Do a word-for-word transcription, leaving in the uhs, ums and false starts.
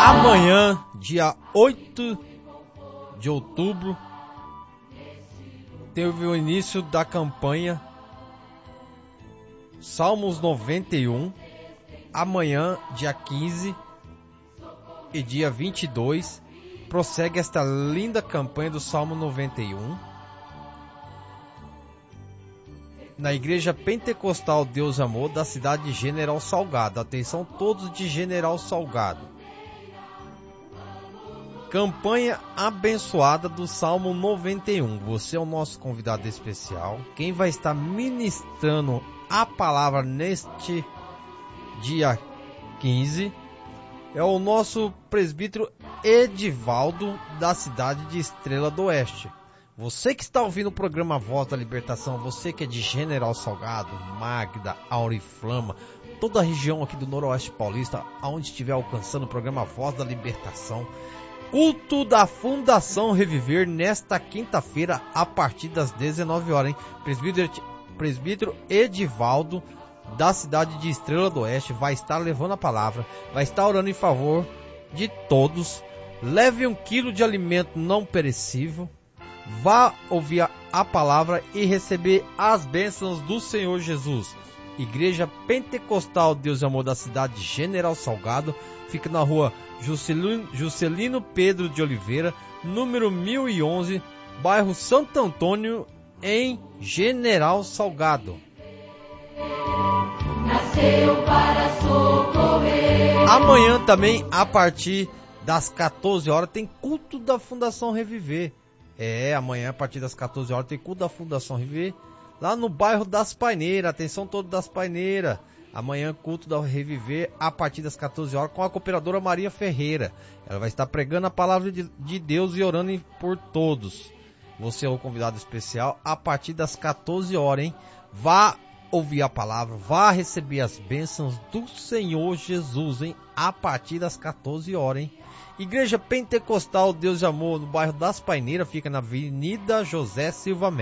Amanhã, dia oito de outubro, teve o início da campanha Salmos noventa e um. Amanhã, dia quinze e dia vinte e dois, prossegue esta linda campanha do Salmo noventa e um. Na Igreja Pentecostal Deus Amor da cidade de General Salgado. Atenção todos de General Salgado. Campanha abençoada do Salmo noventa e um. Você é o nosso convidado especial. Quem vai estar ministrando a palavra neste dia quinze é o nosso presbítero Edivaldo, da cidade de Estrela do Oeste. Você que está ouvindo o programa Voz da Libertação, você que é de General Salgado, Magda, Auriflama, toda a região aqui do Noroeste Paulista, aonde estiver alcançando o programa Voz da Libertação, culto da Fundação Reviver nesta quinta-feira a partir das dezenove horas, hein? Presbítero, presbítero Edivaldo, da cidade de Estrela do Oeste, vai estar levando a palavra, vai estar orando em favor de todos. Leve um quilo de alimento não perecível, vá ouvir a, a palavra e receber as bênçãos do Senhor Jesus. Igreja Pentecostal Deus e Amor da cidade de General Salgado, fica na rua Juscelino, Juscelino Pedro de Oliveira, número mil e onze, bairro Santo Antônio, em General Salgado. Nasceu para socorrer. Amanhã também, a partir das quatorze horas, tem culto da Fundação Reviver. É, amanhã a partir das quatorze horas tem culto da Fundação Reviver, lá no bairro das Paineiras. Atenção todos das Paineiras. Amanhã culto da Reviver a partir das quatorze horas com a cooperadora Maria Ferreira. Ela vai estar pregando a palavra de, de Deus e orando por todos. Você é o convidado especial a partir das quatorze horas, hein? Vá ouvir a palavra, vá receber as bênçãos do Senhor Jesus, hein? A partir das quatorze horas, hein? Igreja Pentecostal Deus e Amor, no bairro das Paineiras, fica na Avenida José Silva Melo.